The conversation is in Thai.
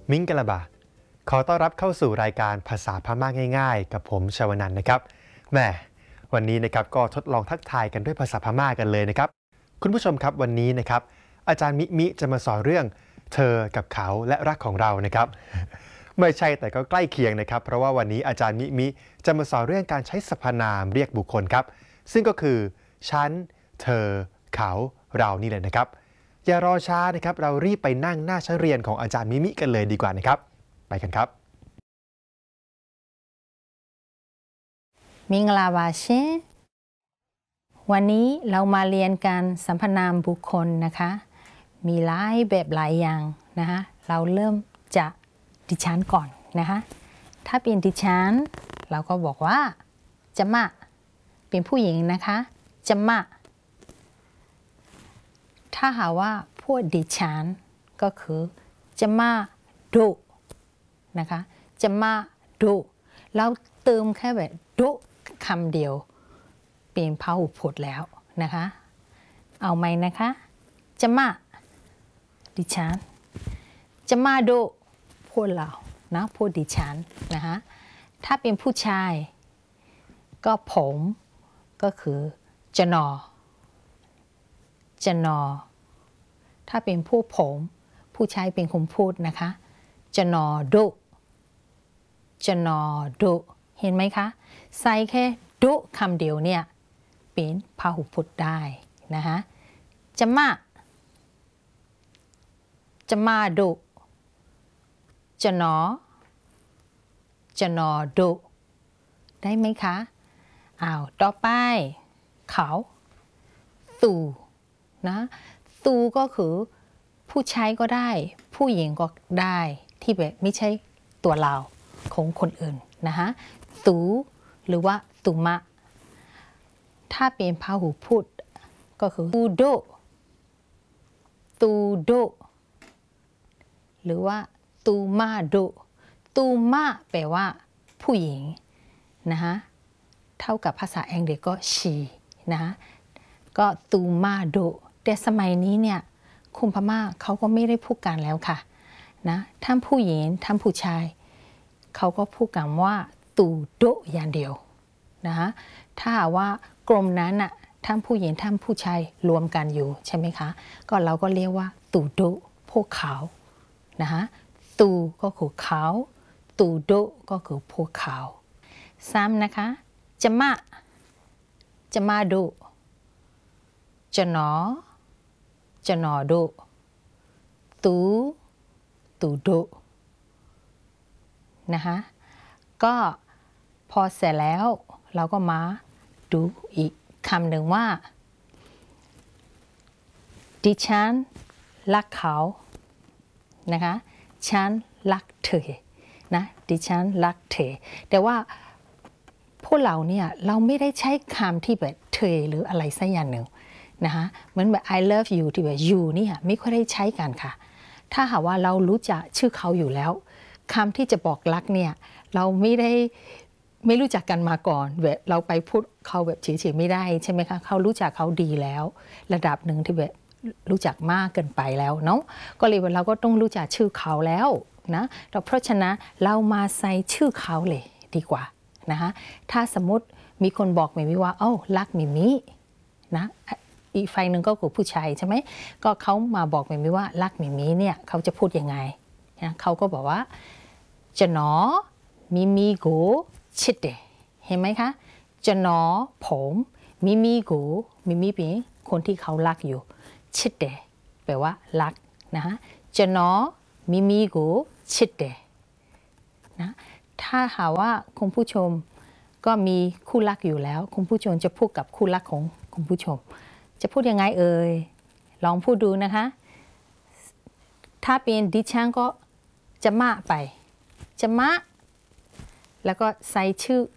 มิงกะลาบะขอต้อนรับเข้าสู่รายการภาษาพม่าง่ายๆกับผมชวนันท์นะครับแหมวันนี้นะครับก็ทดลองทักทายกันด้วยภาษาพม่ากันเลยนะครับคุณผู้ชมครับวันนี้นะครับอาจารย์มิจะมาสอนเรื่องเธอกับเขาและรักของเรานะครับไม่ใช่แต่ก็ใกล้เคียงนะครับเพราะว่าวันนี้อาจารย์มิจะมาสอนเรื่องการใช้สรรพนามเรียกบุคคลครับซึ่งก็คือฉันเธอเขาเรานี่แหละนะครับอย่ารอช้านะครับเรารีบไปนั่งหน้าชั้นเรียนของอาจารย์มิกันเลยดีกว่านะครับไปกันครับมิงลาวาชิวันนี้เรามาเรียนการสรรพนามบุคคลนะคะมีหลายแบบหลายอย่างนะคะเราเริ่มจากดิฉันก่อนนะคะถ้าเป็นดิฉันเราก็บอกว่าจะมาเป็นผู้หญิงนะคะจะมาถ้าหาว่าพูดดิฉันก็คือจะมาดูนะคะจะมาดูเราเติมแค่แบบดูคำเดียวเป็นพหูพจน์แล้วนะคะเอาไหมนะคะจะมาดิฉันจะมาดูพวกเรานะพวกดิฉันนะคะถ้าเป็นผู้ชายก็ผมก็คือจะนอถ้าเป็นผู้ผมผู้ชายเป็นคนพูดนะคะจะนอดุเห็นไหมคะใส่แค่ดุคำเดียวเนี่ยเป็นพหูพจน์ได้นะคะจะมาดุจะนอดุได้ไหมคะต่อไปเขาตู่นะตู่ก็คือผู้ชายก็ได้ผู้หญิงก็ได้ที่แบบไม่ใช่ตัวเราของคนอื่นนะคะตูหรือว่าตุมะถ้าเป็นพหูพจน์ก็คือตูโดหรือว่าตูมาโดตูมาแปลว่าผู้หญิงนะคะเท่ากับภาษาอังกฤษก็ she นะคะก็ตูมาโดแต่สมัยนี้เนี่ยคนพม่าเขาก็ไม่ได้พูดกันแล้วค่ะนะทั้งผู้หญิงทั้งผู้ชายเขาก็พูดกันว่าตูโดอย่างเดียวนะคะถ้าว่ากลุ่มนั้นน่ะทั้งผู้หญิงทั้งผู้ชายรวมกันอยู่ใช่ไหมคะก็เราก็เรียกว่าตูโดพวกเขานะคะตูก็คือเขาตูโดก็คือพวกเขาซ้ำนะคะจะมาดูจะนอดูตูดูนะคะก็พอเสร็จแล้วเราก็มาดูอีกคำหนึ่งว่าดิฉันรักเขานะคะฉันรักเธอนะดิฉันรักเธอแต่ว่าพวกเราเนี่ยเราไม่ได้ใช้คำที่แบบเธอหรืออะไรสักอย่างหนึ่งนะคะเหมือนแบบ I love you ที่แบบ you นี่ไม่ค่อยได้ใช้กันค่ะถ้าหากว่าเรารู้จักชื่อเขาอยู่แล้วคำที่จะบอกรักเนี่ยเราไม่รู้จักกันมาก่อนแบบเราไปพูดเขาแบบเฉยๆไม่ได้ใช่ไหมคะเขารู้จักเขาดีแล้วระดับหนึ่งที่แบบรู้จักมากเกินไปแล้วเนาะก็เลยเราก็ต้องรู้จักชื่อเขาแล้วนะเพราะฉะนั้นเรามาใส่ชื่อเขาเลยดีกว่านะคะถ้าสมมติมีคนบอกมิว่ารักมินะอีกฝ่ายหนึ่งก็คือผู้ชายใช่ไหมก็เขามาบอกมิว่ารักมิเนี่ยเขาจะพูดยังไงนะเขาก็บอกว่าจะหนอมิโกชิดเดเห็นไหมคะจะหนอผมมิโกมิเป็นคนที่เขารักอยู่ชิดเดแปลว่ารักนะคะจะหนอมิโกชิดเดนะถ้าหาว่าคุณผู้ชมก็มีคู่รักอยู่แล้วคุณผู้ชมจะพูดกับคู่รักของคุณผู้ชมจะพูดยังไงลองพูดดูนะคะถ้าเป็นดิฉันก็จะมาไปจะมาแล้วก็ใส่ชื่อ